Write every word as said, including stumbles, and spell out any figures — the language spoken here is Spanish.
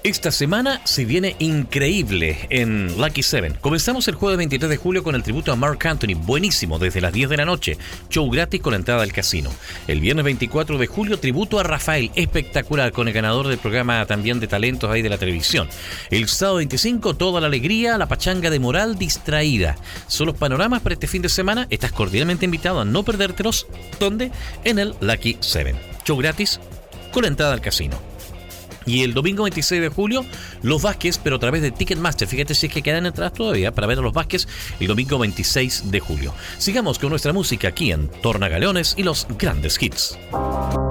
Esta semana se viene increíble en Lucky Seven. Comenzamos el jueves veintitrés de julio con el tributo a Marc Anthony, buenísimo, desde las diez de la noche. Show gratis con la entrada al casino. El viernes veinticuatro de julio, tributo a Rafael, espectacular, con el ganador del programa también de talentos ahí de la televisión. El sábado veinticinco, toda la alegría, la pachanga de Moral Distraída. Son los panoramas para este fin de semana. Estás cordialmente invitado a no perdértelos. ¿Dónde? En el Lucky Seven. Show gratis con la entrada al casino. Y el domingo veintiséis de julio, los Vázquez, pero a través de Ticketmaster. Fíjate si es que quedan entradas todavía para ver a los Vázquez el domingo veintiséis de julio. Sigamos con nuestra música aquí en Tornagaleones y los grandes hits.